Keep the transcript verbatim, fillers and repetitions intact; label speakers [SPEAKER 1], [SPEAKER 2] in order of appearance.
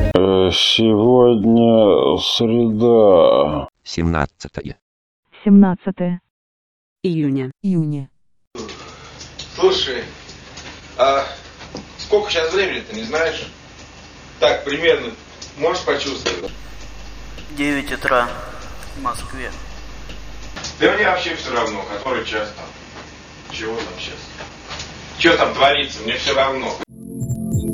[SPEAKER 1] Сегодня среда.
[SPEAKER 2] Семнадцатое.
[SPEAKER 3] Семнадцатое.
[SPEAKER 4] Июня.
[SPEAKER 3] Июня.
[SPEAKER 5] Слушай, а сколько сейчас времени-то, не знаешь? Так, примерно, можешь почувствовать?
[SPEAKER 6] девять утра в Москве.
[SPEAKER 5] Да мне вообще все равно, который час там. Чего там сейчас? Что там творится, мне все равно.